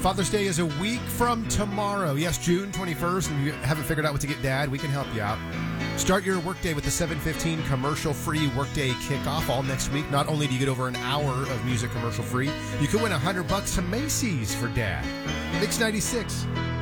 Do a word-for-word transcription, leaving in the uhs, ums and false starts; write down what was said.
Father's Day is a week from tomorrow. Yes, June twenty-first, and you haven't figured out what to get Dad, we can help you out. Start your workday with the seven fifteen commercial-free workday kickoff all next week. Not only do you get over an hour of music commercial-free, you could win one hundred bucks to Macy's for Dad. Mix ninety-six.